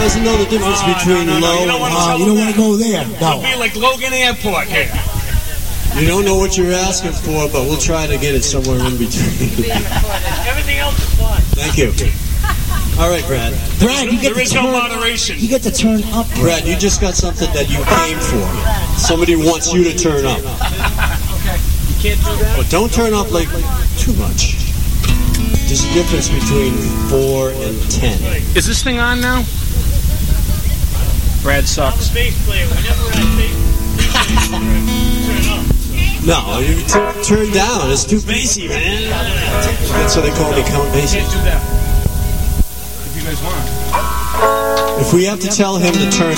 doesn't know the difference between low you don't want to and tell high. him You don't want to go there. It'll No. be like Logan Airport here. You don't know what you're asking for, but we'll try to get it somewhere in between. Everything else is fine. Thank you. All right, Brad. Brad, you get There to is no turn. moderation. You get to turn up. Brad, you just got something that you came for. Somebody wants you to turn up. Okay. You can't do that? But don't turn up like too much. There's a difference between 4 and 10. Is this thing on now? Brad sucks. No, you turn down. It's too bassy, man. That's what they call me, Count Basie. Can't do that. If you guys want. If we have to tell him to turn